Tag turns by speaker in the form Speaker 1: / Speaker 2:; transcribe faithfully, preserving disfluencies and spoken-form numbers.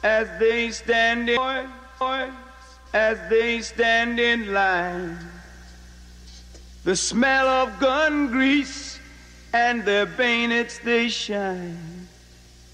Speaker 1: as they stand in as they stand in line. The smell of gun grease and their bayonets they shine.